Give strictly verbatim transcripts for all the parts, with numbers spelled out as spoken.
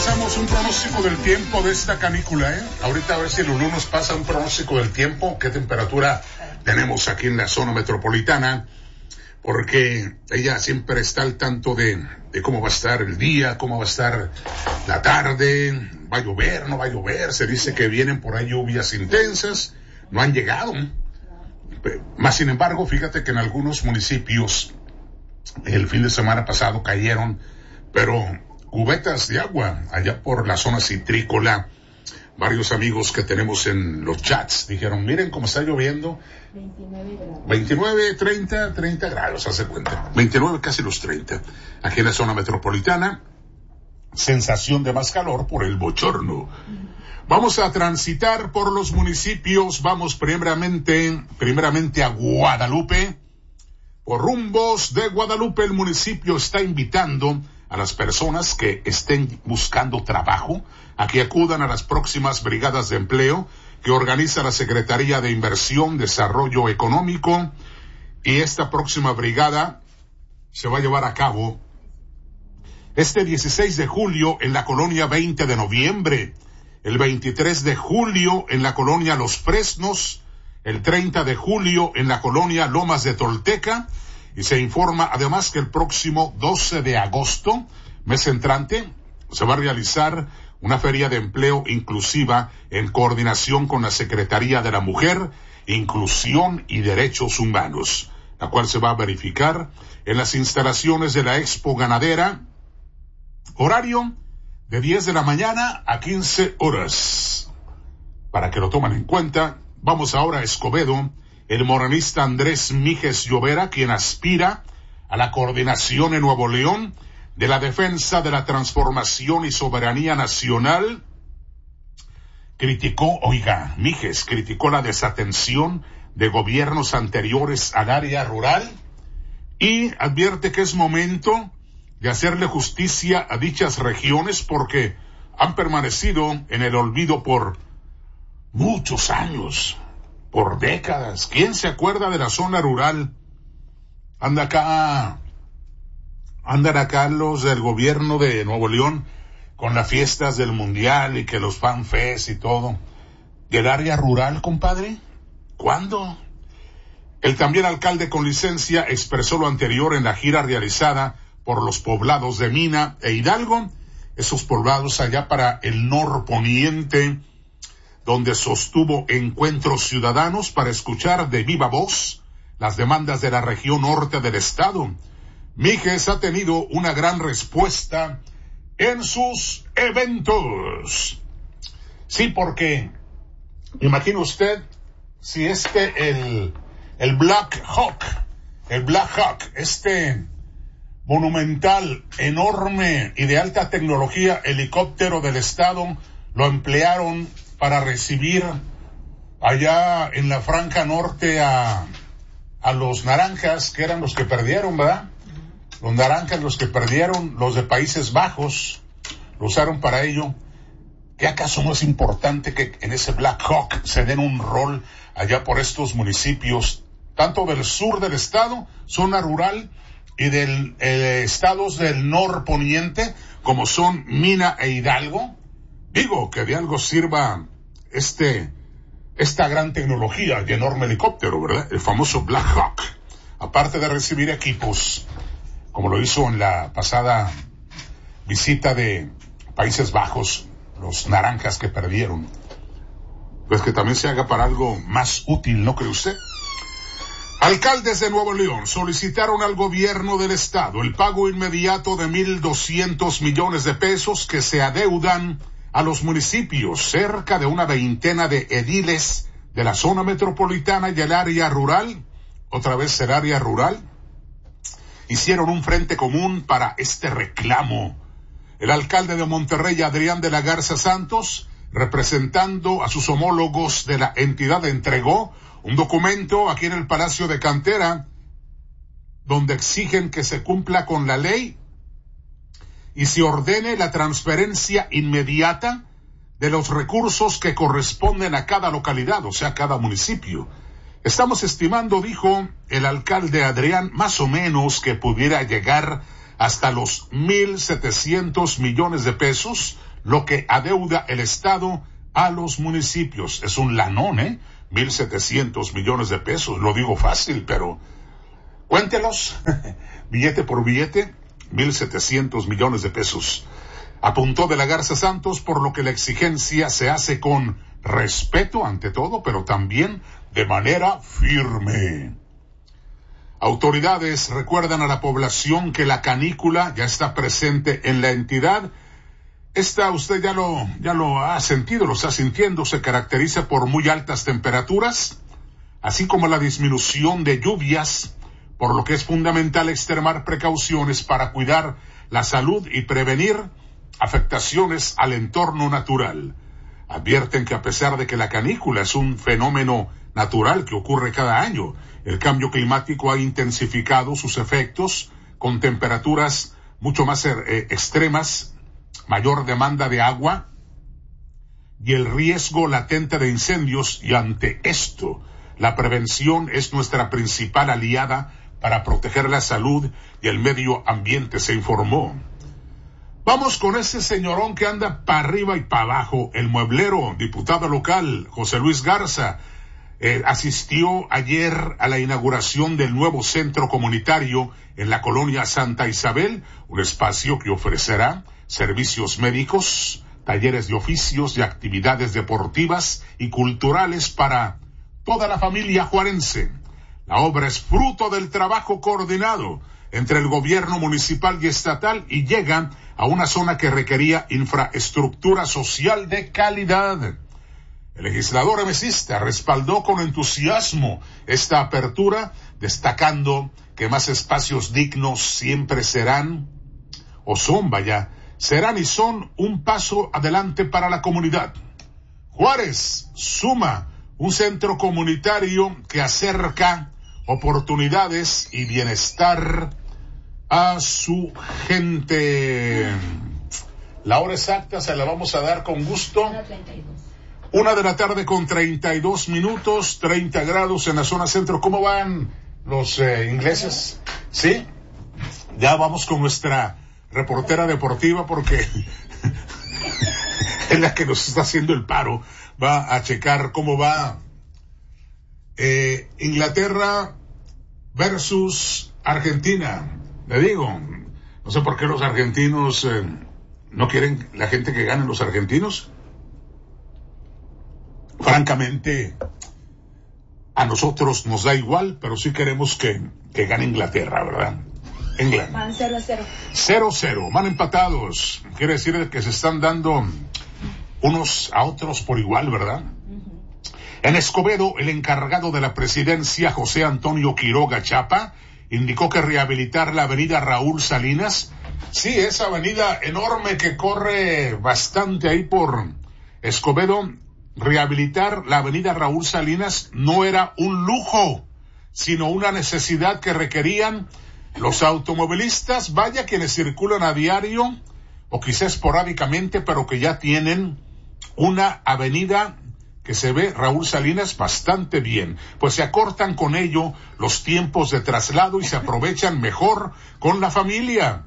pasamos un pronóstico del tiempo de esta canícula, ¿eh? Ahorita a ver si Lulú nos pasa un pronóstico del tiempo, qué temperatura tenemos aquí en la zona metropolitana, porque ella siempre está al tanto de, de cómo va a estar el día, cómo va a estar la tarde, va a llover, no va a llover, se dice que vienen por ahí lluvias intensas, no han llegado. Más sin embargo, fíjate que en algunos municipios el fin de semana pasado cayeron, pero cubetas de agua allá por la zona citrícola. Varios amigos que tenemos en los chats dijeron, miren cómo está lloviendo. veintinueve grados. veintinueve, treinta, treinta grados, hace cuenta. veintinueve, casi los treinta. Aquí en la zona metropolitana, sensación de más calor por el bochorno. Vamos a transitar por los municipios. Vamos primeramente, primeramente a Guadalupe. Por rumbos de Guadalupe, el municipio está invitando a las personas que estén buscando trabajo a que acudan a las próximas brigadas de empleo que organiza la Secretaría de Inversión, Desarrollo Económico, y esta próxima brigada se va a llevar a cabo este dieciséis de julio en la colonia veinte de noviembre, el veintitrés de julio en la colonia Los Fresnos, el treinta de julio en la colonia Lomas de Tolteca, y se informa además que el próximo doce de agosto, mes entrante, se va a realizar una feria de empleo inclusiva en coordinación con la Secretaría de la Mujer, Inclusión y Derechos Humanos, la cual se va a verificar en las instalaciones de la Expo Ganadera, horario de diez de la mañana a quince horas. Para que lo tomen en cuenta, vamos ahora a Escobedo. El morenista Andrés Míjez Llovera, quien aspira a la coordinación en Nuevo León de la defensa de la transformación y soberanía nacional, criticó, oiga, Míjez criticó la desatención de gobiernos anteriores al área rural y advierte que es momento de hacerle justicia a dichas regiones porque han permanecido en el olvido por muchos años, por décadas. ¿Quién se acuerda de la zona rural? Anda acá, andan acá los del gobierno de Nuevo León con las fiestas del mundial y que los fanfests y todo. ¿Del área rural, compadre? ¿Cuándo? El también alcalde con licencia expresó lo anterior en la gira realizada por los poblados de Mina e Hidalgo, esos poblados allá para el norponiente, donde sostuvo encuentros ciudadanos para escuchar de viva voz las demandas de la región norte del estado. Míjez ha tenido una gran respuesta en sus eventos. Sí, porque imagine usted si este, el, el Black Hawk, el Black Hawk, este monumental, enorme y de alta tecnología helicóptero del estado, lo emplearon para recibir allá en la franja norte a, a los naranjas, que eran los que perdieron, ¿verdad? Los naranjas, los que perdieron, los de Países Bajos, lo usaron para ello. ¿Qué acaso no es importante que en ese Black Hawk se den un rol allá por estos municipios, tanto del sur del estado, zona rural, y del eh, estados del norponiente, como son Mina e Hidalgo? Digo, que de algo sirva este, esta gran tecnología y enorme helicóptero, ¿verdad? El famoso Black Hawk. Aparte de recibir equipos, como lo hizo en la pasada visita de Países Bajos, los naranjas que perdieron, pues que también se haga para algo más útil, ¿no cree usted? Alcaldes de Nuevo León solicitaron al gobierno del estado el pago inmediato de mil doscientos millones de pesos que se adeudan a los municipios, cerca de una veintena de ediles de la zona metropolitana y el área rural, otra vez el área rural, hicieron un frente común para este reclamo. El alcalde de Monterrey, Adrián de la Garza Santos, representando a sus homólogos de la entidad, entregó un documento aquí en el Palacio de Cantera, donde exigen que se cumpla con la ley y se ordene la transferencia inmediata de los recursos que corresponden a cada localidad, o sea, a cada municipio. Estamos estimando, dijo el alcalde Adrián, más o menos que pudiera llegar hasta los mil setecientos millones de pesos, lo que adeuda el Estado a los municipios. Es un lanón, ¿eh? mil setecientos millones de pesos, lo digo fácil, pero cuéntelos, billete por billete, mil setecientos millones de pesos. Apuntó de la Garza Santos, por lo que la exigencia se hace con respeto ante todo, pero también de manera firme. Autoridades recuerdan a la población que la canícula ya está presente en la entidad. Esta usted ya lo, ya lo ha sentido, lo está sintiendo, se caracteriza por muy altas temperaturas, así como la disminución de lluvias, por lo que es fundamental extremar precauciones para cuidar la salud y prevenir afectaciones al entorno natural. Advierten que a pesar de que la canícula es un fenómeno natural que ocurre cada año, el cambio climático ha intensificado sus efectos con temperaturas mucho más eh, extremas, mayor demanda de agua y el riesgo latente de incendios, y ante esto, la prevención es nuestra principal aliada para proteger la salud y el medio ambiente, se informó. Vamos con ese señorón que anda para arriba y para abajo, el mueblero, diputado local, José Luis Garza, eh, asistió ayer a la inauguración del nuevo centro comunitario en la colonia Santa Isabel, un espacio que ofrecerá servicios médicos, talleres de oficios y actividades deportivas y culturales para toda la familia juarense. La obra es fruto del trabajo coordinado entre el gobierno municipal y estatal y llega a una zona que requería infraestructura social de calidad. El legislador emesista respaldó con entusiasmo esta apertura, destacando que más espacios dignos siempre serán, o son, vaya, serán y son un paso adelante para la comunidad. Juárez suma un centro comunitario que acerca oportunidades y bienestar a su gente. La hora exacta se la vamos a dar con gusto. Una de la tarde con treinta y dos minutos, treinta grados en la zona centro. ¿Cómo van los eh, ingleses? ¿Sí? Ya vamos con nuestra reportera deportiva porque es la que nos está haciendo el paro. Va a checar cómo va eh, Inglaterra versus Argentina. Le digo, no sé por qué los argentinos eh, no quieren la gente que ganen los argentinos. Francamente, a nosotros nos da igual, pero sí queremos que, que gane Inglaterra, ¿verdad? England. Van cero a cero. cero cero, van empatados. Quiere decir que se están dando unos a otros por igual, ¿verdad? Uh-huh. En Escobedo, el encargado de la presidencia, José Antonio Quiroga Chapa, indicó que rehabilitar la avenida Raúl Salinas, sí, esa avenida enorme que corre bastante ahí por Escobedo, rehabilitar la avenida Raúl Salinas no era un lujo, sino una necesidad que requerían los automovilistas, vaya quienes circulan a diario, o quizá esporádicamente, pero que ya tienen una avenida que se ve, Raúl Salinas, bastante bien, pues se acortan con ello los tiempos de traslado y se aprovechan mejor con la familia.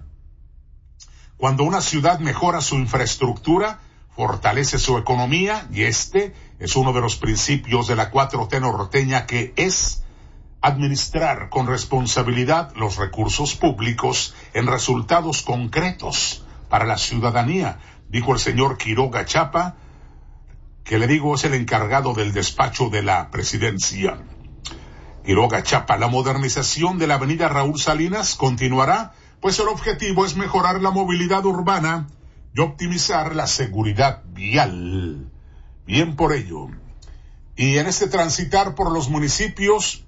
Cuando una ciudad mejora su infraestructura, fortalece su economía, y este es uno de los principios de la cuatro T norteña, que es administrar con responsabilidad los recursos públicos en resultados concretos para la ciudadanía, dijo el señor Quiroga Chapa, que le digo es el encargado del despacho de la presidencia. Quiroga Chapa, la modernización de la avenida Raúl Salinas continuará, pues el objetivo es mejorar la movilidad urbana y optimizar la seguridad vial. Bien por ello. Y en este transitar por los municipios,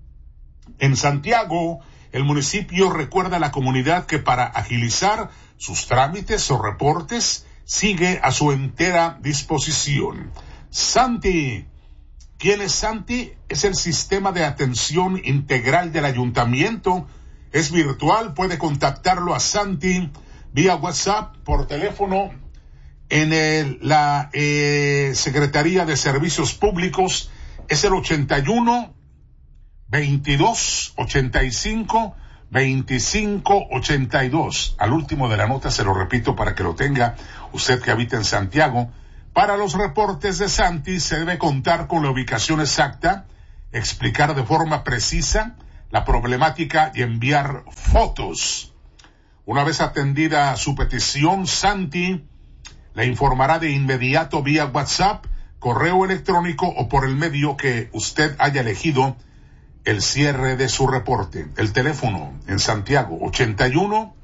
en Santiago, el municipio recuerda a la comunidad que para agilizar sus trámites o reportes sigue a su entera disposición. Santi, ¿quién es Santi? Es el sistema de atención integral del ayuntamiento. Es virtual, puede contactarlo a Santi vía WhatsApp, por teléfono, en el, la eh, Secretaría de Servicios Públicos, es el ochenta y uno, veintidós, ochenta y cinco, veinticinco ochenta y dos. Al último de la nota se lo repito para que lo tenga usted que habita en Santiago. Para los reportes de Santi se debe contar con la ubicación exacta, explicar de forma precisa la problemática y enviar fotos. Una vez atendida su petición, Santi le informará de inmediato vía WhatsApp, correo electrónico o por el medio que usted haya elegido el cierre de su reporte. El teléfono en Santiago, ochenta y uno,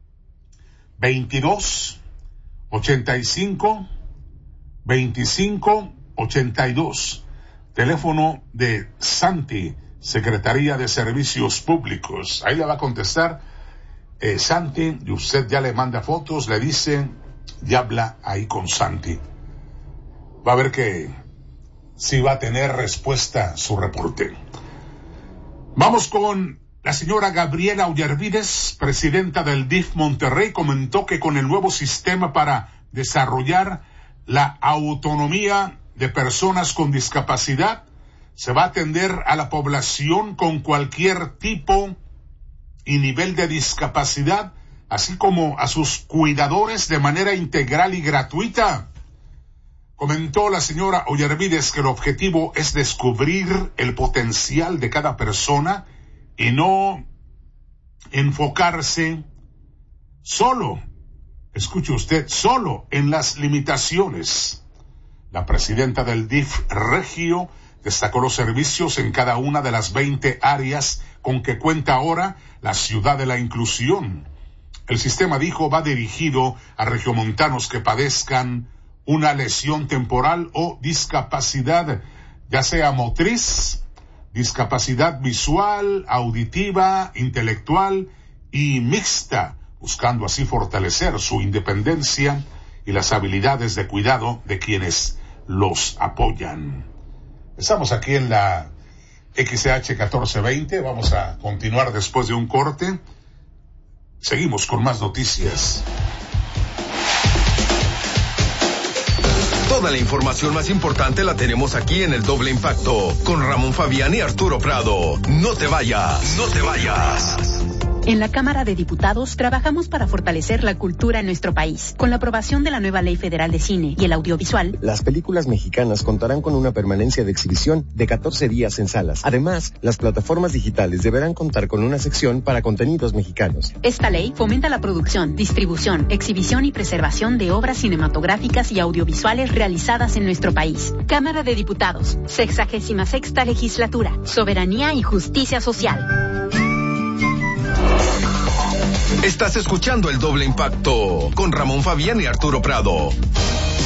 veintidós, ochenta y cinco, veinticinco, ochenta y dos. Teléfono de Santi, Secretaría de Servicios Públicos. Ahí le va a contestar eh, Santi, y usted ya le manda fotos, le dice, y habla ahí con Santi. Va a ver que sí va a tener respuesta su reporte. Vamos con la señora Gabriela Ollarvides, presidenta del D I F Monterrey. Comentó que con el nuevo sistema para desarrollar la autonomía de personas con discapacidad, se va a atender a la población con cualquier tipo y nivel de discapacidad, así como a sus cuidadores de manera integral y gratuita. Comentó la señora Ollarvides que el objetivo es descubrir el potencial de cada persona y no enfocarse solo, escuche usted, solo en las limitaciones. La presidenta del D I F Regio destacó los servicios en cada una de las veinte áreas con que cuenta ahora la ciudad de la inclusión. El sistema, dijo, va dirigido a regiomontanos que padezcan una lesión temporal o discapacidad, ya sea motriz, discapacidad visual, auditiva, intelectual y mixta, buscando así fortalecer su independencia y las habilidades de cuidado de quienes los apoyan. Estamos aquí en la X C H catorce veinte, vamos a continuar después de un corte. Seguimos con más noticias. Toda la información más importante la tenemos aquí en el Doble Impacto, con Ramón Fabián y Arturo Prado. No te vayas, no te vayas. En la Cámara de Diputados trabajamos para fortalecer la cultura en nuestro país. Con la aprobación de la nueva Ley Federal de Cine y el Audiovisual, las películas mexicanas contarán con una permanencia de exhibición de catorce días en salas. Además, las plataformas digitales deberán contar con una sección para contenidos mexicanos. Esta ley fomenta la producción, distribución, exhibición y preservación de obras cinematográficas y audiovisuales realizadas en nuestro país. Cámara de Diputados, sexagésima sexta legislatura, soberanía y justicia social. Estás escuchando el Doble Impacto con Ramón Fabián y Arturo Prado.